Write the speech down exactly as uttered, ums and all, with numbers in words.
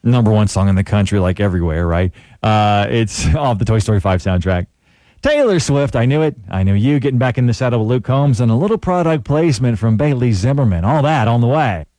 Number one song in the country, like everywhere, right? Uh, it's off the Toy Story five soundtrack. Taylor Swift, I Knew It. I Knew You, getting back in the saddle with Luke Combs, and a little product placement from Bailey Zimmerman. All that on the way.